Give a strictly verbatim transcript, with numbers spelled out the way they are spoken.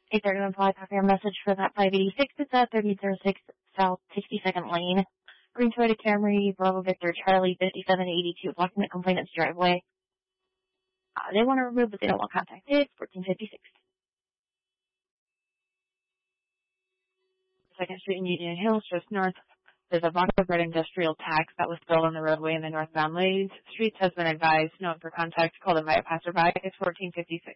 eight thirty-one five, copy your message for that five eighty-six. It's at thirty oh six South sixty-second Lane. Green Toyota Camry, Bravo Victor Charlie, fifty-seven eighty-two, blocking the complainant's driveway. Uh, they want to remove, but they don't want contacted. fourteen fifty-six. Second Street in Union Hills, just north. There's a box of red industrial tax that was spilled on the roadway in the northbound lanes. Streets has been advised. Note for contact, call them by a passerby. It's fourteen fifty-six.